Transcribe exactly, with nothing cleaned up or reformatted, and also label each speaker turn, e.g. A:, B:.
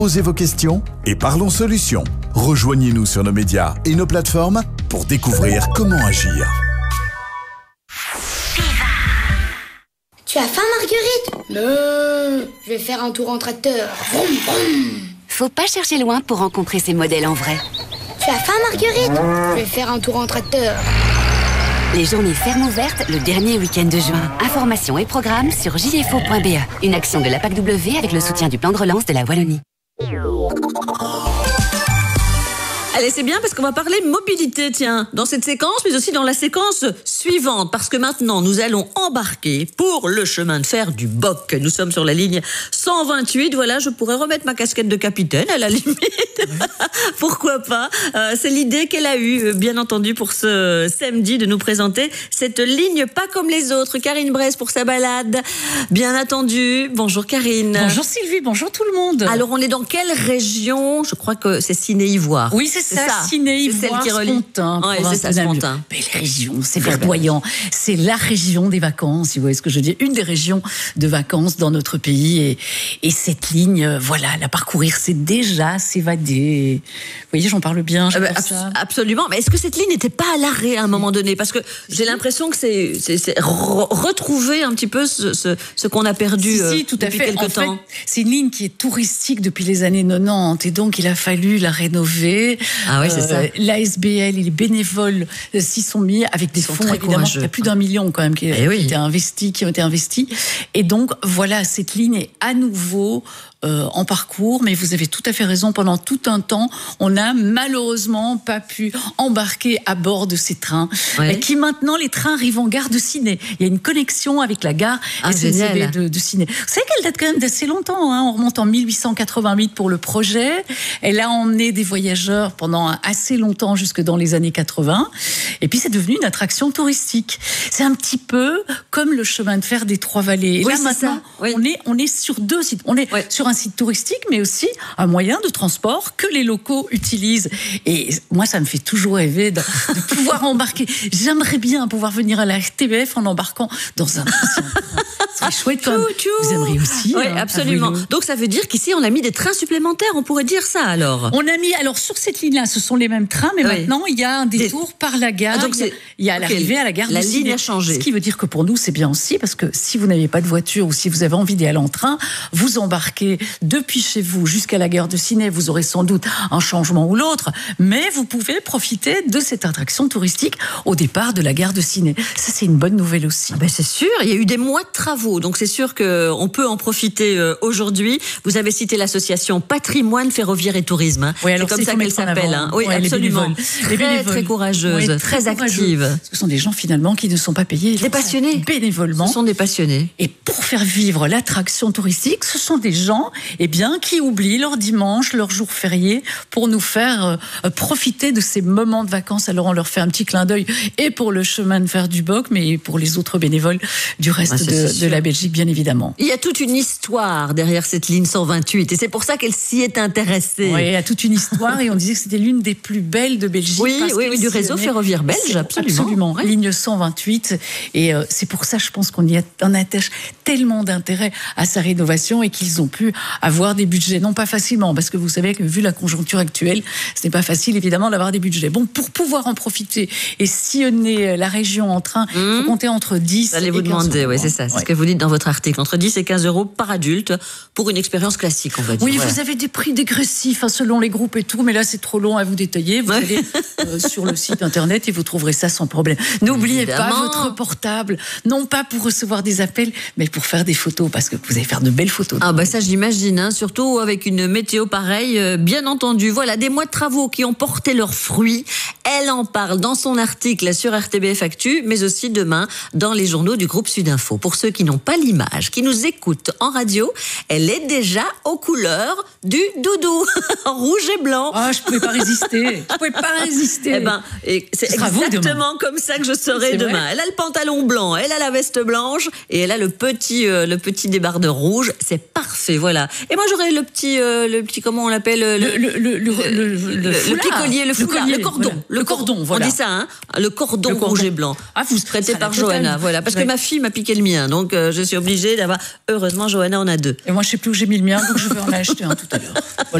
A: Posez vos questions et parlons solutions. Rejoignez-nous sur nos médias et nos plateformes pour découvrir comment agir.
B: Tu as faim, Marguerite? Non, je vais faire un tour en tracteur. Vroom, vroom.
C: Faut pas chercher loin pour rencontrer ces modèles en vrai.
B: Tu as faim, Marguerite? Je vais faire un tour en tracteur.
C: Les journées fermes ouvertes le dernier week-end de juin. Informations et programmes sur j f o point b e. Une action de l'A P A C W avec le soutien du plan de relance de la Wallonie.
D: Allez, c'est bien parce qu'on va parler mobilité, tiens, dans cette séquence, mais aussi dans la séquence suivante, parce que maintenant, nous allons embarquer pour le chemin de fer du Boc. Nous sommes sur la ligne cent vingt-huit, voilà, je pourrais remettre ma casquette de capitaine, à la limite. Pourquoi pas? euh, C'est l'idée qu'elle a eue, bien entendu, pour ce samedi, de nous présenter cette ligne pas comme les autres. Karine Bresse pour sa balade, bien attendu. Bonjour Karine.
E: Bonjour Sylvie, bonjour tout le monde.
D: Alors, on est dans quelle région? Je crois que c'est Ciné-Ivoire.
E: Oui, c'est ça, ça. Ciné-Ivoire, Spontin.
D: Ouais, c'est ça, Spontin.
E: Belle région, c'est verdoyant. C'est la région des vacances, si vous voyez ce que je veux dire. Une des régions de vacances dans notre pays. Et, et cette ligne, voilà, la parcourir, c'est déjà s'évader. Vous voyez, j'en parle bien.
D: Euh, bah, abs- absolument. Mais est-ce que cette ligne n'était pas à l'arrêt à un moment donné? Parce que j'ai l'impression que c'est, c'est, c'est re- retrouver un petit peu ce, ce, ce qu'on a perdu
E: si, si, tout
D: euh,
E: à
D: depuis
E: fait.
D: quelque
E: en
D: temps.
E: Fait, c'est une ligne qui est touristique depuis les années quatre-vingt-dix. Et donc, il a fallu la rénover.
D: Ah oui, c'est ça.
E: Euh, L'A S B L et les bénévoles s'y sont mis avec des fonds, évidemment. Il y a plus d'un million quand même qui,
D: eh oui.
E: qui, été investi, qui ont été investis. Et donc, voilà, cette ligne est à nouveau Euh, en parcours, mais vous avez tout à fait raison, pendant tout un temps, on n'a malheureusement pas pu embarquer à bord de ces trains,
D: ouais.
E: qui maintenant, les trains arrivent en gare de Ciné. Il y a une connexion avec la gare
D: ah,
E: S N C B de, de Ciné. Vous savez qu'elle date quand même d'assez longtemps, hein. On remonte en mille huit cent quatre-vingt-huit pour le projet. Elle a emmené des voyageurs pendant assez longtemps, jusque dans les années quatre-vingts, et puis c'est devenu une attraction touristique. C'est un petit peu comme le chemin de fer des Trois-Vallées. Et
D: oui,
E: là, maintenant,
D: oui.
E: on est, on est sur deux sites. On est ouais. sur un un site touristique, mais aussi un moyen de transport que les locaux utilisent. Et moi, ça me fait toujours rêver de, de pouvoir embarquer. J'aimerais bien pouvoir venir à la R T B F en embarquant dans un ancien train. C'est chouette quand même. Vous aimeriez aussi.
D: Oui,
E: hein,
D: absolument. Donc ça veut dire qu'ici, on a mis des trains supplémentaires. On pourrait dire ça, alors.
E: On a mis, alors sur cette ligne-là, ce sont les mêmes trains, mais oui. maintenant, il y a un détour des... par la gare.
D: Ah, donc
E: il y a, il y a okay. l'arrivée à la gare
D: la
E: de Ciné.
D: ligne a changé.
E: Ce qui veut dire que pour nous, c'est bien aussi, parce que si vous n'avez pas de voiture ou si vous avez envie d'y aller en train, vous embarquez depuis chez vous jusqu'à la gare de Ciné. Vous aurez sans doute un changement ou l'autre, mais vous pouvez profiter de cette attraction touristique au départ de la gare de Ciné. Ça, c'est une bonne nouvelle aussi.
D: Ben c'est sûr, il y a eu des mois de travaux, donc c'est sûr qu'on peut en profiter aujourd'hui. Vous avez cité l'association Patrimoine Ferroviaire et Tourisme. Hein.
E: Oui, alors
D: c'est comme ça qu'elle s'appelle. Hein. Oui,
E: ouais,
D: absolument.
E: Les
D: très,
E: bénévoles.
D: très courageuse,
E: ouais,
D: très, très
E: active.
D: active.
E: Ce sont des gens finalement qui ne sont pas payés.
D: Des passionnés.
E: Bénévolement.
D: Ce sont des passionnés.
E: Et pour faire vivre l'attraction touristique, ce sont des gens, eh bien, qui oublient leur dimanche, leur jour férié, pour nous faire euh, profiter de ces moments de vacances. Alors on leur fait un petit clin d'œil, et pour le chemin de fer du Boc, mais pour les autres bénévoles du reste ah, de, de la Belgique, bien évidemment.
D: Il y a toute une histoire derrière cette ligne cent vingt-huit, et c'est pour ça qu'elle s'y est intéressée.
E: Oui, il y a toute une histoire, et on disait que c'était l'une des plus belles de Belgique.
D: Oui, oui, oui, du réseau ferroviaire belge, absolument.
E: Absolument,
D: ouais.
E: Ligne cent vingt-huit, et euh, c'est pour ça, je pense qu'on y a, on attache tellement d'intérêt à sa rénovation, et qu'ils ont pu avoir des budgets, non pas facilement, parce que vous savez que vu la conjoncture actuelle, ce n'est pas facile évidemment d'avoir des budgets. Bon, pour pouvoir en profiter et sillonner la région en train, il mmh. faut compter entre dix
D: Allez
E: et
D: vous
E: quinze
D: demander,
E: euros.
D: Oui, c'est ça, c'est
E: ouais.
D: ce que vous dites dans votre article, entre dix et quinze euros par adulte pour une expérience classique, on va dire.
E: Oui,
D: voilà.
E: Vous avez des prix dégressifs hein, selon les groupes et tout, mais là c'est trop long à vous détailler. Vous ouais. allez euh, sur le site internet et vous trouverez ça sans problème. N'oubliez Évidemment. pas votre portable, non pas pour recevoir des appels, mais pour faire des photos, parce que vous allez faire de belles photos.
D: Ah bah ça j'imagine, hein, surtout avec une météo pareille, euh, bien entendu. Voilà, des mois de travaux qui ont porté leurs fruits. Elle en parle dans son article sur R T B F Actu, mais aussi demain dans les journaux du groupe Sudinfo. Pour ceux qui n'ont pas l'image, qui nous écoutent en radio, elle est déjà aux couleurs du doudou, rouge et blanc.
E: Ah, oh, je pouvais pas résister. Je pouvais pas résister.
D: Eh ben, et c'est exactement comme ça que je serai demain. Vrai. Elle a le pantalon blanc, elle a la veste blanche et elle a le petit, euh, le petit débardeur rouge. C'est parfait. Voilà. Voilà. Et moi, j'aurais le petit, euh, le petit, comment on l'appelle, le,
E: Le, le, le, le, le, le,
D: le,
E: le
D: le petit collier, le foulard, le,
E: collier,
D: cordon,
E: voilà.
D: le,
E: Le cordon,
D: cordon,
E: voilà.
D: On dit ça, hein, le cordon,
E: Le cordon.
D: rouge et blanc.
E: Ah, vous
D: prêté
E: ça
D: par
E: la totale.
D: Johanna, voilà, parce
E: Ouais.
D: que ma fille m'a piqué le mien, donc euh, je suis obligée d'avoir. Heureusement, Johanna en a deux.
E: Et moi, je sais plus où j'ai mis le mien, donc je vais en acheter un tout à l'heure. Voilà.